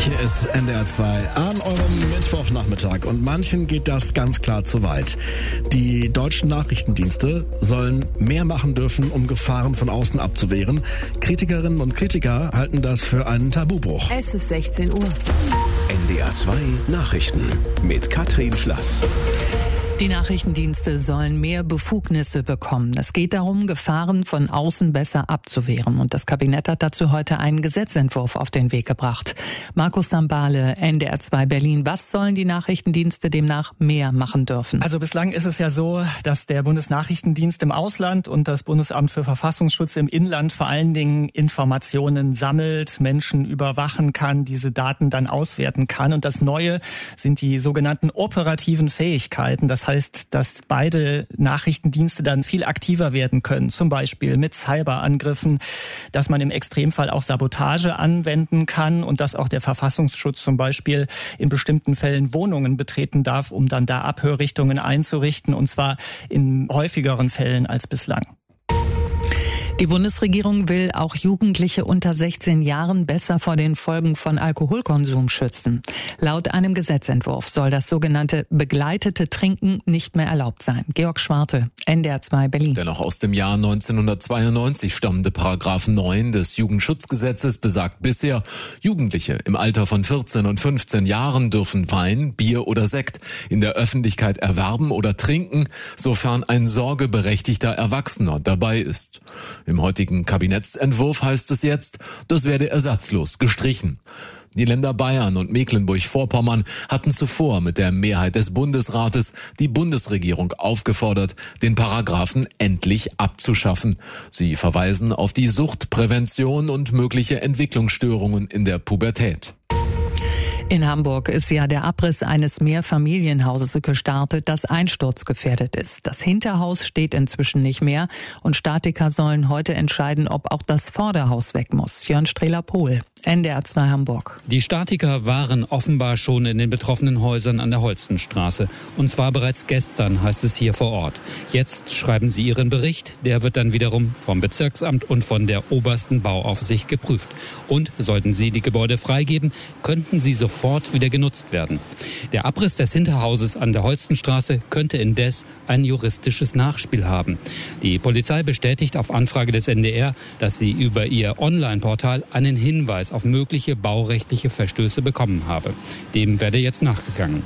Hier ist NDR 2 an eurem Mittwochnachmittag und manchen geht das ganz klar zu weit. Die deutschen Nachrichtendienste sollen mehr machen dürfen, um Gefahren von außen abzuwehren. Kritikerinnen und Kritiker halten das für einen Tabubruch. Es ist 16 Uhr. NDR 2 Nachrichten mit Katrin Schlass. Die Nachrichtendienste sollen mehr Befugnisse bekommen. Es geht darum, Gefahren von außen besser abzuwehren. Und das Kabinett hat dazu heute einen Gesetzentwurf auf den Weg gebracht. Markus Sambale, NDR 2 Berlin. Was sollen die Nachrichtendienste demnach mehr machen dürfen? Also bislang ist es ja so, dass der Bundesnachrichtendienst im Ausland und das Bundesamt für Verfassungsschutz im Inland vor allen Dingen Informationen sammelt, Menschen überwachen kann, diese Daten dann auswerten kann. Und das Neue sind die sogenannten operativen Fähigkeiten. Das heißt, dass beide Nachrichtendienste dann viel aktiver werden können, zum Beispiel mit Cyberangriffen, dass man im Extremfall auch Sabotage anwenden kann und dass auch der Verfassungsschutz zum Beispiel in bestimmten Fällen Wohnungen betreten darf, um dann da Abhörrichtungen einzurichten, und zwar in häufigeren Fällen als bislang. Die Bundesregierung will auch Jugendliche unter 16 Jahren besser vor den Folgen von Alkoholkonsum schützen. Laut einem Gesetzentwurf soll das sogenannte begleitete Trinken nicht mehr erlaubt sein. Georg Schwarte, NDR 2 Berlin. Der noch aus dem Jahr 1992 stammende Paragraph 9 des Jugendschutzgesetzes besagt bisher, Jugendliche im Alter von 14 und 15 Jahren dürfen Wein, Bier oder Sekt in der Öffentlichkeit erwerben oder trinken, sofern ein sorgeberechtigter Erwachsener dabei ist. Im heutigen Kabinettsentwurf heißt es jetzt, das werde ersatzlos gestrichen. Die Länder Bayern und Mecklenburg-Vorpommern hatten zuvor mit der Mehrheit des Bundesrates die Bundesregierung aufgefordert, den Paragraphen endlich abzuschaffen. Sie verweisen auf die Suchtprävention und mögliche Entwicklungsstörungen in der Pubertät. In Hamburg ist ja der Abriss eines Mehrfamilienhauses gestartet, das einsturzgefährdet ist. Das Hinterhaus steht inzwischen nicht mehr und Statiker sollen heute entscheiden, ob auch das Vorderhaus weg muss. Jörn Strehler-Pohl, NDR 2 Hamburg. Die Statiker waren offenbar schon in den betroffenen Häusern an der Holstenstraße. Und zwar bereits gestern, heißt es hier vor Ort. Jetzt schreiben sie ihren Bericht. Der wird dann wiederum vom Bezirksamt und von der obersten Bauaufsicht geprüft. Und sollten sie die Gebäude freigeben, könnten sie sofort wieder genutzt werden. Der Abriss des Hinterhauses an der Holstenstraße könnte indes ein juristisches Nachspiel haben. Die Polizei bestätigt auf Anfrage des NDR, dass sie über ihr Online-Portal einen Hinweis auf mögliche baurechtliche Verstöße bekommen habe. Dem werde jetzt nachgegangen.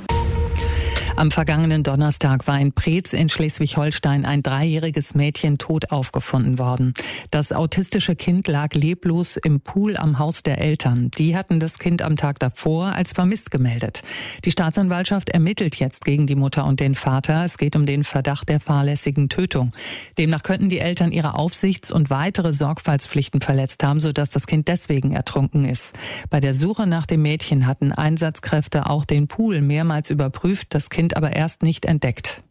Am vergangenen Donnerstag war in Preetz in Schleswig-Holstein ein 3-jähriges Mädchen tot aufgefunden worden. Das autistische Kind lag leblos im Pool am Haus der Eltern. Die hatten das Kind am Tag davor als vermisst gemeldet. Die Staatsanwaltschaft ermittelt jetzt gegen die Mutter und den Vater. Es geht um den Verdacht der fahrlässigen Tötung. Demnach könnten die Eltern ihre Aufsichts- und weitere Sorgfaltspflichten verletzt haben, sodass das Kind deswegen ertrunken ist. Bei der Suche nach dem Mädchen hatten Einsatzkräfte auch den Pool mehrmals überprüft. Das Kind aber erst nicht entdeckt.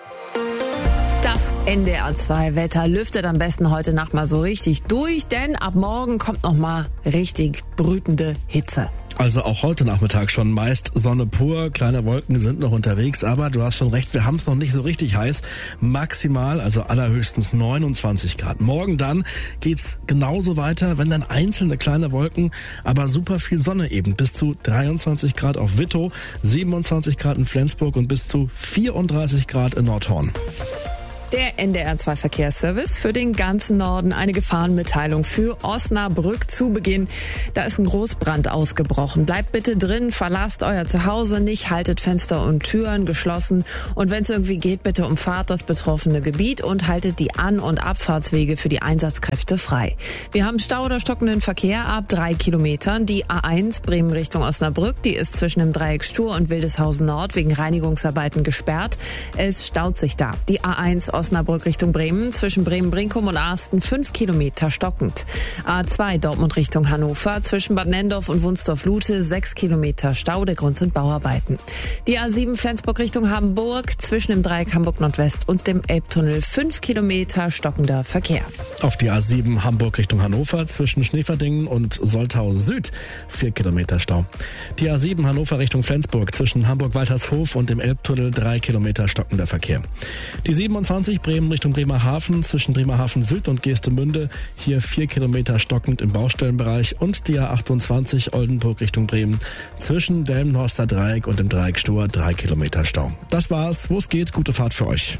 Das NDR 2 Wetter lüftet am besten heute Nacht mal so richtig durch, denn ab morgen kommt noch mal richtig brütende Hitze. Also auch heute Nachmittag schon meist Sonne pur, kleine Wolken sind noch unterwegs, aber du hast schon recht, wir haben es noch nicht so richtig heiß. Maximal, also allerhöchstens 29 Grad. Morgen dann geht's genauso weiter, wenn dann einzelne kleine Wolken, aber super viel Sonne eben. Bis zu 23 Grad auf Wittow, 27 Grad in Flensburg und bis zu 34 Grad in Nordhorn. Der NDR 2 Verkehrsservice für den ganzen Norden. Eine Gefahrenmitteilung für Osnabrück zu Beginn. Da ist ein Großbrand ausgebrochen. Bleibt bitte drin, verlasst euer Zuhause nicht, haltet Fenster und Türen geschlossen. Und wenn es irgendwie geht, bitte umfahrt das betroffene Gebiet und haltet die An- und Abfahrtswege für die Einsatzkräfte frei. Wir haben Stau oder stockenden Verkehr ab 3 Kilometern. Die A1 Bremen Richtung Osnabrück, die ist zwischen dem Dreieck Stur und Wildeshausen Nord wegen Reinigungsarbeiten gesperrt. Es staut sich da. Die A1 Osnabrück Richtung Bremen, zwischen Bremen-Brinkum und Arsten 5 Kilometer stockend. A2 Dortmund Richtung Hannover, zwischen Bad Nenndorf und Wunsdorf-Lute 6 Kilometer Stau, der Grund sind Bauarbeiten. Die A7 Flensburg Richtung Hamburg, zwischen dem Dreieck Hamburg Nordwest und dem Elbtunnel 5 Kilometer stockender Verkehr. Auf die A7 Hamburg Richtung Hannover, zwischen Schneeverdingen und Soltau Süd 4 Kilometer Stau. Die A7 Hannover Richtung Flensburg, zwischen Hamburg-Waltershof und dem Elbtunnel 3 Kilometer stockender Verkehr. Die 27 A20 Bremen Richtung Bremerhaven zwischen Bremerhaven Süd und Geestemünde. Hier 4 Kilometer stockend im Baustellenbereich. Und die A28 Oldenburg Richtung Bremen zwischen Delmenhorster Dreieck und dem Dreieck Stohr 3 Kilometer Stau. Das war's. Wo es geht, gute Fahrt für euch.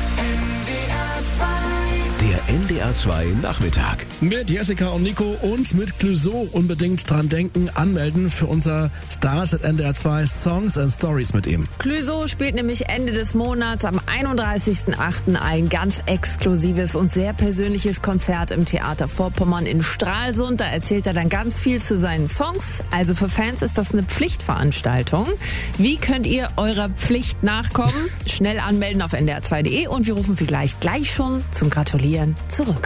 Der NDR 2 Nachmittag. Mit Jessica und Nico und mit Clouseau. Unbedingt dran denken, anmelden für unser Stars at NDR 2 Songs and Stories mit ihm. Clouseau spielt nämlich Ende des Monats am 31.08. ein ganz exklusives und sehr persönliches Konzert im Theater Vorpommern in Stralsund. Da erzählt er dann ganz viel zu seinen Songs. Also für Fans ist das eine Pflichtveranstaltung. Wie könnt ihr eurer Pflicht nachkommen? Schnell anmelden auf ndr2.de und wir rufen vielleicht gleich schon zum Gratulieren zurück.